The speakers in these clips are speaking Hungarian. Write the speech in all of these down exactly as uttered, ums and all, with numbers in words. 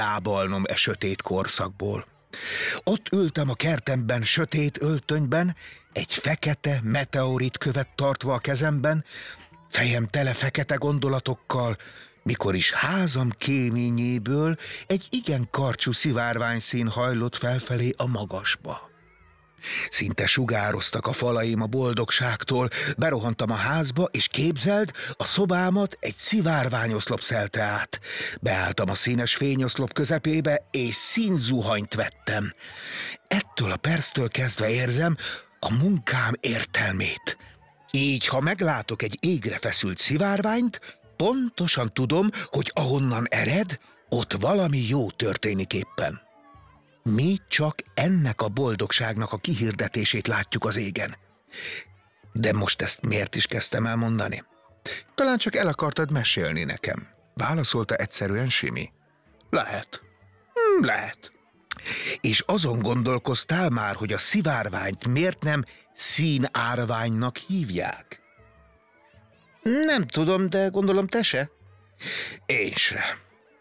lábalnom e sötét korszakból. Ott ültem a kertemben sötét öltönyben, egy fekete meteorit követ tartva a kezemben, fejem tele fekete gondolatokkal, mikor is házam kéményéből egy igen karcsú szivárványszín hajlott felfelé a magasba. Szinte sugároztak a falaim a boldogságtól, berohantam a házba, és képzeld, a szobámat egy szivárványoszlop szelte át. Beálltam a színes fényoszlop közepébe, és színzuhanyt vettem. Ettől a perctől kezdve érzem a munkám értelmét. Így, ha meglátok egy égre feszült szivárványt, pontosan tudom, hogy ahonnan ered, ott valami jó történik éppen. Mi csak ennek a boldogságnak a kihirdetését látjuk az égen. De most ezt miért is kezdtem el mondani? Talán csak el akartad mesélni nekem. Válaszolta egyszerűen Simi. Lehet. Hmm, lehet. És azon gondolkoztál már, hogy a szivárványt miért nem színárványnak hívják? Nem tudom, de gondolom te se. Én se.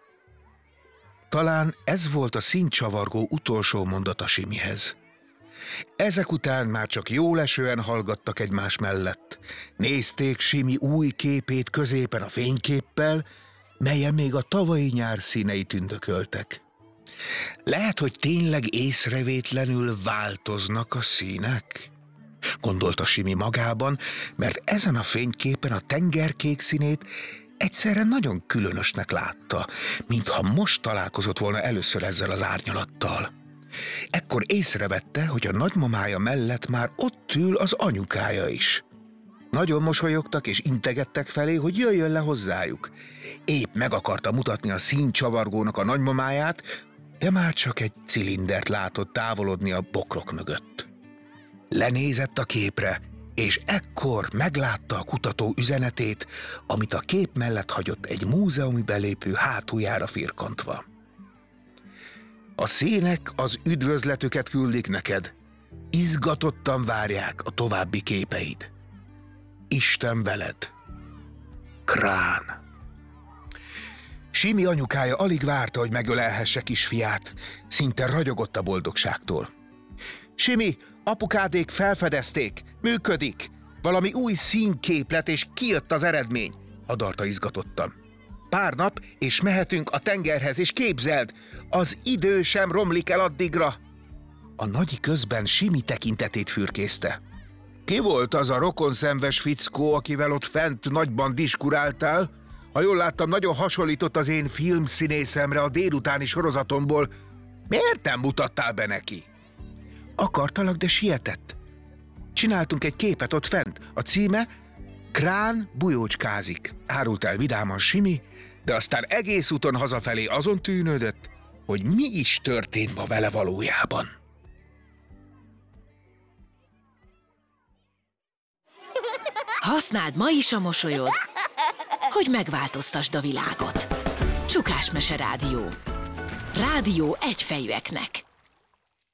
Talán ez volt a színcsavargó utolsó mondata Simihez. Ezek után már csak jólesően hallgattak egymás mellett. Nézték Simi új képét középen a fényképpel, melyen még a tavalyi nyár színei tündököltek. Lehet, hogy tényleg észrevétlenül változnak a színek? Gondolta Simi magában, mert ezen a fényképen a tengerkék színét egyszerre nagyon különösnek látta, mintha most találkozott volna először ezzel az árnyalattal. Ekkor észrevette, hogy a nagymamája mellett már ott ül az anyukája is. Nagyon mosolyogtak és integettek felé, hogy jöjjön le hozzájuk. Épp meg akarta mutatni a színcsavargónak a nagymamáját, de már csak egy cilindert látott távolodni a bokrok mögött. Lenézett a képre, és ekkor meglátta a kutató üzenetét, amit a kép mellett hagyott egy múzeumi belépő hátuljára firkantva. A színek az üdvözletüket küldik neked. Izgatottan várják a további képeid. Isten veled. Krán. Simi anyukája alig várta, hogy megölelhesse kisfiát. Szinte ragyogott a boldogságtól. Simi, apukádék felfedezték, működik. Valami új színképlet, és kijött az eredmény, hadarta izgatottan. Pár nap, és mehetünk a tengerhez, és képzeld, az idő sem romlik el addigra. A nagyi közben Simi tekintetét fürkészte. Ki volt az a rokonszenves fickó, akivel ott fent nagyban diskuráltál? Ha jól láttam, nagyon hasonlított az én filmszínészemre a délutáni sorozatomból. Miért nem mutattál be neki? Akartalak, de sietett. Csináltunk egy képet ott fent. A címe Krán bujócskázik, árult el vidáman Simi, de aztán egész úton hazafelé azon tűnődött, hogy mi is történt ma vele valójában. Használd ma is a mosolyod, hogy megváltoztasd a világot. Csukás Mese Rádió. Rádió egyfejűeknek.